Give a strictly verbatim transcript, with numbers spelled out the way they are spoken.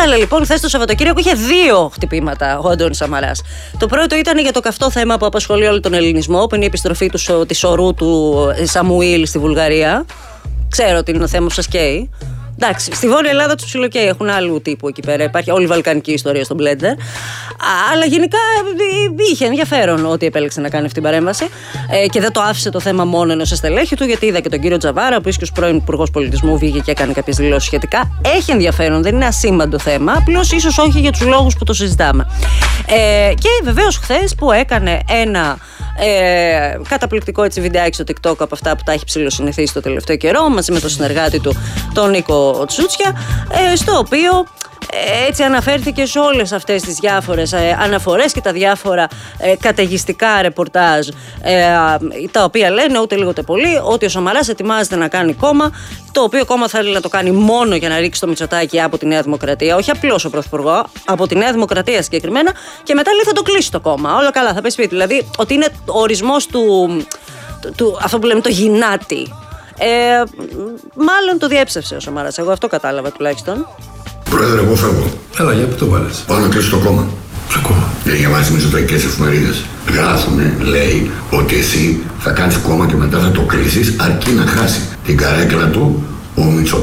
Έβγαλε λοιπόν χθες το Σαββατοκύριακο, είχε δύο χτυπήματα ο Αντώνης Σαμαράς. Το πρώτο ήταν για το καυτό θέμα που απασχολεί όλο τον ελληνισμό, που είναι η επιστροφή του, της ορού του Σαμουήλ στη Βουλγαρία. Ξέρω ότι είναι το θέμα που σας καίει. Εντάξει, στη Βόρεια Ελλάδα τους ψιλοκαίει, έχουν άλλου τύπου εκεί πέρα. Υπάρχει όλη η βαλκανική ιστορία στο Blender. Αλλά γενικά είχε ενδιαφέρον ότι επέλεξε να κάνει αυτή την παρέμβαση. Ε, και δεν το άφησε το θέμα μόνο ενός στελέχη του, γιατί είδα και τον κύριο Τζαβάρα, που ίσως πρώην Υπουργός Πολιτισμού, βγήκε και έκανε κάποιες δηλώσεις σχετικά. Έχει ενδιαφέρον, δεν είναι ασήμαντο θέμα, απλώς ίσως όχι για τους λόγους που το συζητάμε. Ε, και βεβαίως χθες που έκανε ένα ε, καταπληκτικό έτσι βιντεάκι στο TikTok από αυτά που τα έχει ψηλοσυνηθίσει το τελευταίο καιρό, μαζί με τον συνεργάτη του, τον Νίκο Τσούτσια, ε, στο οποίο έτσι αναφέρθηκε σε όλες αυτές τις διάφορες ε, αναφορές και τα διάφορα ε, καταιγιστικά ρεπορτάζ, ε, τα οποία λένε ούτε λίγο ούτε πολύ ότι ο Σαμαράς ετοιμάζεται να κάνει κόμμα, το οποίο κόμμα θέλει να το κάνει μόνο για να ρίξει το Μητσοτάκη από τη Νέα Δημοκρατία, όχι απλώς ο Πρωθυπουργό, από τη Νέα Δημοκρατία συγκεκριμένα, και μετά λέει θα το κλείσει το κόμμα. Όλα καλά, θα πει σπίτι. Δηλαδή ότι είναι ο ορισμός του, του, του αυτό που λέμε το γυνάτι. Ε, μάλλον το διέψευσε ο Σαμαράς, εγώ αυτό κατάλαβα τουλάχιστον. Πρόεδρε, εγώ φεύγω. Έλα, για πού το βάλες? Πάω να κλείσω το κόμμα. Ποιο κόμμα? Δεν διαβάζει μισοτρακικές εφημερίδες. Γράφουνε, λέει, ότι εσύ θα κάνεις κόμμα και μετά θα το κλείσεις αρκεί να χάσει την καρέκλα του ο Μητσοτάκης.